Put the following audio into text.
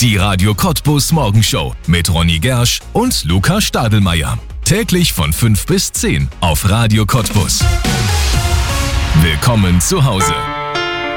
Die Radio Cottbus Morgenshow mit Ronny Gersch und Luca Stadelmeier. Täglich von 5 bis 10 auf Radio Cottbus. Willkommen zu Hause.